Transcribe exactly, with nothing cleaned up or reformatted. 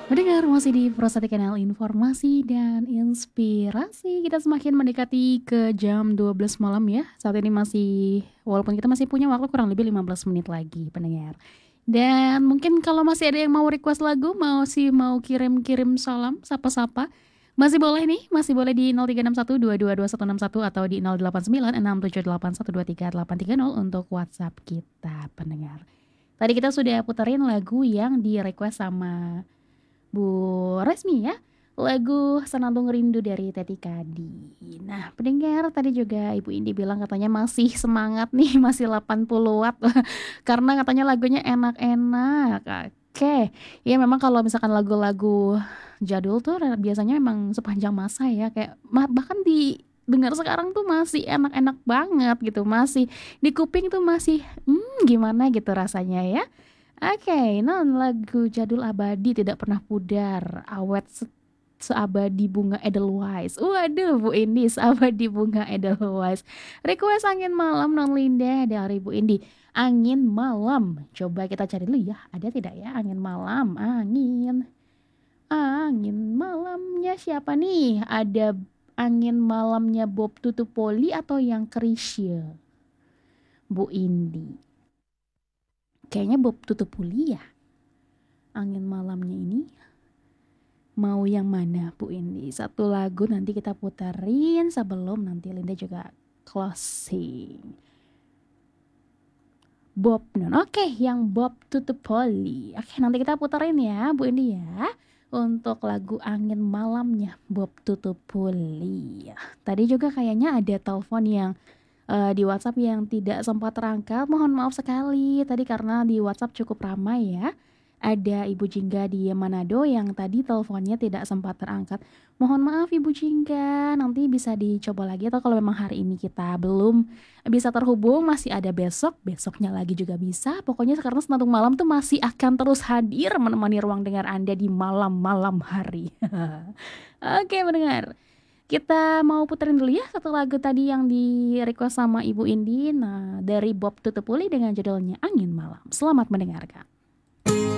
Mendengar masih di Prosati Kanal Informasi dan Inspirasi. Kita semakin mendekati ke jam dua belas malam ya. Saat ini masih, walaupun kita masih punya waktu kurang lebih lima belas menit lagi pendengar. Dan mungkin kalau masih ada yang mau request lagu, mau sih mau kirim-kirim salam, sapa-sapa, masih boleh nih, masih boleh di nol tiga enam satu dua dua dua satu enam satu atau di nol delapan sembilan enam tujuh delapan satu dua tiga delapan tiga nol untuk WhatsApp kita pendengar. Tadi kita sudah puterin lagu yang di request sama Bu Resmi ya, lagu Senandung Rindu dari Teti Kadi. Nah, pendengar tadi juga Ibu Indi bilang katanya masih semangat nih, masih delapan puluh watt karena katanya lagunya enak-enak. Oke, ya memang kalau misalkan lagu-lagu jadul tuh biasanya memang sepanjang masa ya, kayak bahkan di dengar sekarang tuh masih enak-enak banget gitu, masih di kuping tuh masih hmm, gimana gitu rasanya ya. Oke, non lagu jadul abadi tidak pernah pudar, awet se- seabadi bunga Edelweiss. Waduh, Bu Indi, seabadi bunga Edelweiss. Request angin malam non Linda dari Bu Indi. Angin malam. Coba kita cari dulu ya, ada tidak ya angin malam? Angin, angin malamnya siapa nih? Ada angin malamnya Bob Tutupoli atau yang Krisya? Bu Indi. Kayaknya Bob Tutupoli ya. Angin malamnya ini. Mau yang mana Bu Indi? Satu lagu nanti kita puterin sebelum nanti Linda juga closing. Bob Nun. Oke, yang Bob Tutupoli. Oke, nanti kita puterin ya Bu Indi ya. Untuk lagu Angin Malamnya Bob Tutupoli. Tadi juga kayaknya ada telepon yang eh, di WhatsApp yang tidak sempat terangkat. Mohon maaf sekali tadi karena di WhatsApp cukup ramai ya. Ada Ibu Jingga di Manado yang tadi teleponnya tidak sempat terangkat. Mohon maaf Ibu Jingga, nanti bisa dicoba lagi atau kalau memang hari ini kita belum bisa terhubung, masih ada besok, besoknya lagi juga bisa. Pokoknya sekarang Senandung Malam tuh masih akan terus hadir menemani ruang dengar Anda di malam-malam hari. Oke, mendengar. Kita mau puterin dulu ya satu lagu tadi yang di request sama Ibu Indi. Nah, dari Bob Tutupuli dengan judulnya Angin Malam. Selamat mendengarkan.